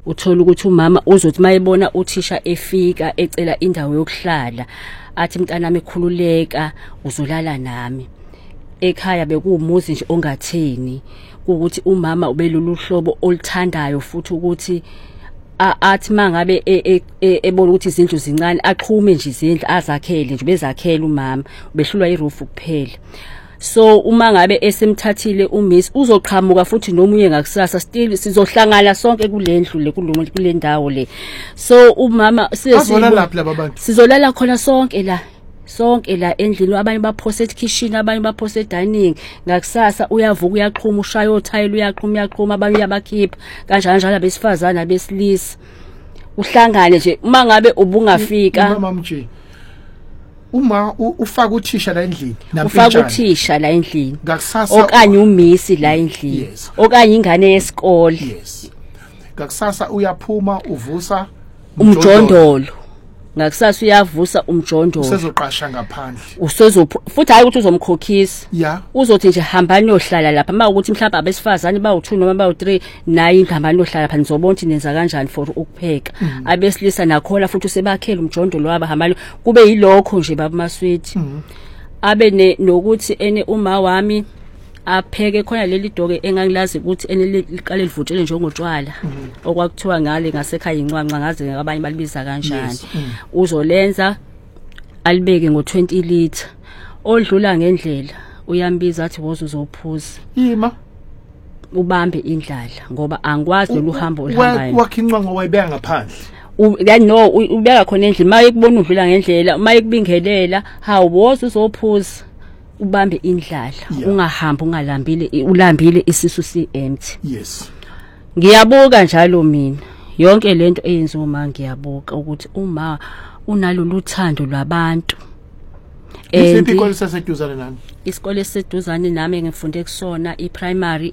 uthola ukuthi umama uzothi mayebona uthisha efika ecela indawo yokuhlala athi mntanami ekhululeka uzolala nami. Ekhaya bekuwumuzi nje ongatheni ukuthi umama ubelulu hlobo olithandayo futhi ukuthi athi mangabe ebona ukuthi izindlu zincane aqhume nje izindlu azakhele nje bezakhela umama ubehlulwa iroof kuphela. So uma ngabe esemthathile uMiss uzoqhamuka futhi nomunye ngakusasa still sizohlangana sonke kulendlu le kule ndawo le. So umama sizolala khona sonke la endlini, abanye baphose kitchen abanye baphose dining. Ngakusasa uyavuka uyaqhuma ushaya othayile uyaqhuma abanye uyabakhipha kanjalo abesifazana abesilisa uhlangane nje uma ngabe ubungafika. Uma ufaka uthisha la endlini ufaka uthisha la endlini ngakusasa okanye uMiss la endlini okanye ingane yesikole ngakusasa uyaphuma uvusa umjondolo ngakusasa uyavusa umjondolo usezoqasha ngaphandle futhi hayi ukuthi uzomkhokhisa uzothi nje hambani yohlala lapha uma ukuthi mhlawumbe abesifazane bawu2 noma bawu3 nayi ingambani yohlala lapha nizobona ukuthi nenza kanjani for ukupheka. Abesilisa nakhola futhi usebakhela umjondolo wabahambani kube yilokho nje babumaswethi. Abe nokuthi uma wami apheke khona leli doke engangilazi ukuthi liqale livutshele njengotshwala okwakuthiwa ngale ngasekhaya inqwanqa ngaze ngabanye balibiza kanjani. Uzolenza alibeke ngo20 liter odlula ngendlela uyambiza athi woza uzophuza ubambe indlala ngoba angikwazi lohambo oluhambayo. Wakhinqwa ngowayibeka ngaphandle no ubeka khona endlini maye kubona udlula ngendlela maye kubingelela hawu woza uzophuza ubambe indlala ungahamba ungalambile ulambile isisu si empty. Ngiyabuka njalo mina yonke lento eyenziwa uma ngiyabuka ukuthi uma unalolu thando lwabantu. Isikole saseduzane nami isikole esiseduzane nami ngifunde kusona i-primary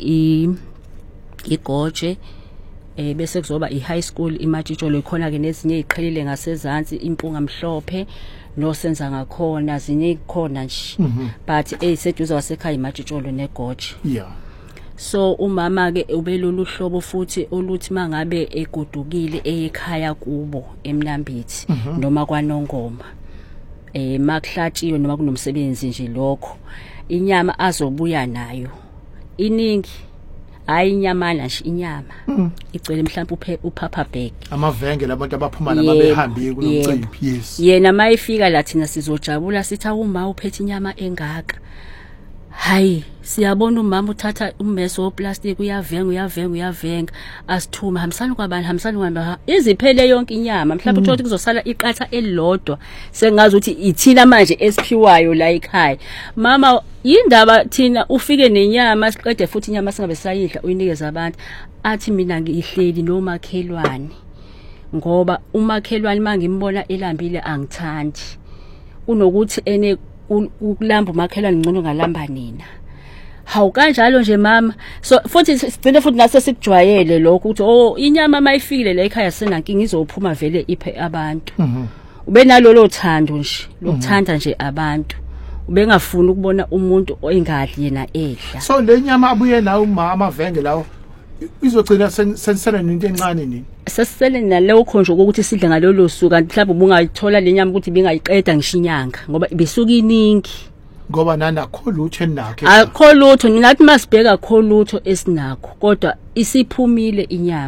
iGoje bese kuzoba i-high school iMatshitsholo ikhona ke nezinye iziqhelile ngasezantsi impunga mhlophe nosenza ngakhona zinye ikhona nje but eseduza wasekhaya iMatshitsholo neGoje. So umama ke ubelolu hlobo futhi oluthi mangabe egodukile ekhaya kubo eMnambithi noma kwaNongoma makuhlatshiwe noma kunomsebenzi nje lokho inyama azobuya nayo iningi hayi inyamana nje inyama igcwele mhlawumbe uPapa Bag amavenge labantu abaphuma nababehambi kulomcimbi. Yena mayifika la thina sizojabula sithi uma uphethe inyama engaka hayi siyabona umama uthatha ummeso woplastic uyavenga asithuma hambisana kwabani iziphele yonke inyama mhlawumbe uthi kuzosala iqatha elilodwa sengazi ukuthi ithina manje esiphiwayo la ekhaya. Mama yindaba thina ufike nenyama siqede futhi inyama singabe sayidla uyinikeza abantu athi mina ngihleli nomakhelwane ngoba umakhelwane mangimbona elambile angithandi unokuthi ukulamba umakhelwane ngcono ngalamba nina. Hawu kanjalo nje mama. So futhi sigcine futhi nase sikujwayele lokho ukuthi inyama mayifikile la ekhaya senankinga izophuma vele iphe abantu. Ube nalolo thando nje lokuthanda nje abantu. Ubengafuni ukubona umuntu engadli yena edla. So le nyama abuye nawo amavenge lawo izogcina sensela into encane nini? Sesisele naleyo khonjo ukuthi sidle ngalolo suku kanti mhlawumbe ubungayithola le nyama ukuthi bingayiqeda ngishinyanga ngoba ibisuka iningi. Ngoba nana kholutho enakhe akho lutho ninathi masibheka kholutho esinakho kodwa isiphumile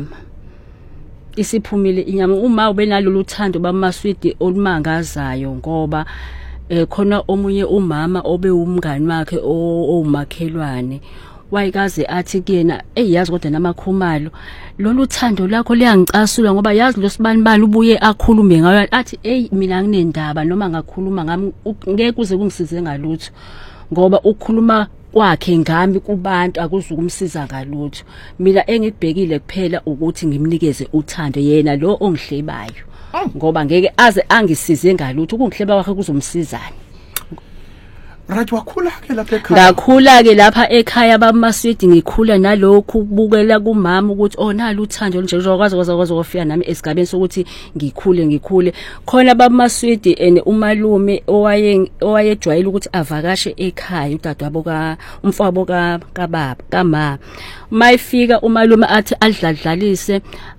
inyama uma ubenalolu thando bamaswidi olumangazayo ngoba khona omunye umama obe umngani wakhe owumakhelwane wayikaze athi kuyena yazi kodwa namakhumalo lolu thando lakho liyangicasula ngoba yazi lo sibanibani ubuye akhulume ngayo athi mina nginendaba noma ngakhuluma ngami ngeke kuze kungisize ngalutho ngoba ukukhuluma kwakhe ngami kubantu akuzukumsiza ngalutho. Mina engibhekile kuphela ukuthi ngimnikeze uthando yena lo ongihlebayo ngoba ngeke aze angisize ngalutho ukungihleba kwakhe kuzomsizana. Right wakhula ke lapha ekhaya. Ngakhula ke lapha ekhaya bamaswidi ngikhula nalokhu ukubukela kumama ukuthi nalo uthando nje uzokwazi ukufika nami esigabeni sokuthi ngikhule khona bamaswidi umalume owayejwayele ukuthi avakashe ekhaya udadewabo umfowabo kababa kama mayifika umalume athi adladlalise